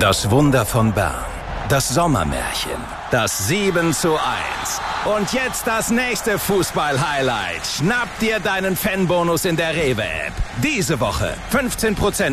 Das Wunder von Bern. Das Sommermärchen. Das 7:1. Und jetzt das nächste Fußball-Highlight. Schnapp dir deinen Fanbonus in der Rewe-App. Diese Woche 15%